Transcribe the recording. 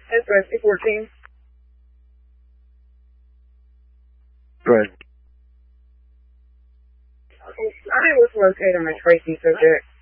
SRC 14. Right. I was located on my Tracy subject.